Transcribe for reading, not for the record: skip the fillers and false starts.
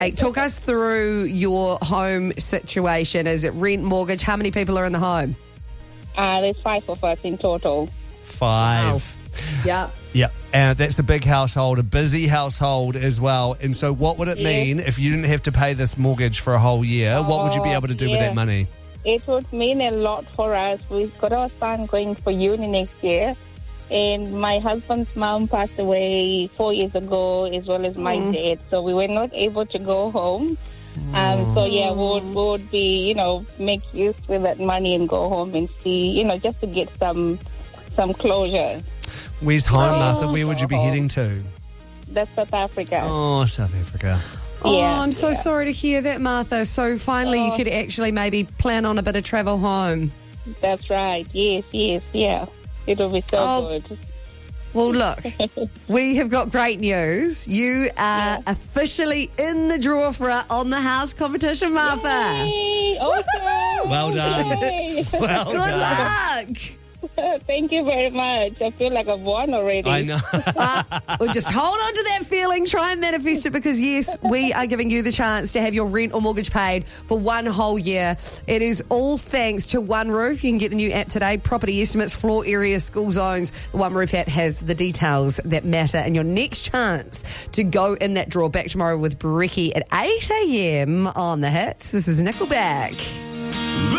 Hey, talk us through your home situation. Is it rent, mortgage? How many people are in the home? There's 5 of us in total. 5. Yeah. Yeah, and that's a big household, a busy household as well. And so what would it mean if you didn't have to pay this mortgage for a whole year? What would you be able to do with that money? It would mean a lot for us. We've got our son going for uni next year. And my husband's mom passed away 4 years ago, as well as my dad. So we were not able to go home. We would be, make use with that money and go home and see, just to get some closure. Where's home, Martha? Where would you be heading to? That's South Africa. Oh, South Africa. I'm so sorry to hear that, Martha. So finally you could actually maybe plan on a bit of travel home. That's right. Yes, yeah. It'll be so good. Well, look, we have got great news. You are officially in the draw for our On the House competition, Martha. Yay! Awesome! Well done. Yay! Well Good done. luck. Thank you very much. I feel like I've won already. I know. Well, just hold on to that feeling. Try and manifest it because, yes, we are giving you the chance to have your rent or mortgage paid for one whole year. It is all thanks to One Roof. You can get the new app today. Property estimates, floor area, school zones. The One Roof app has the details that matter. And your next chance to go in that draw back tomorrow with Brecky at 8 a.m. on The Hits. This is Nickelback.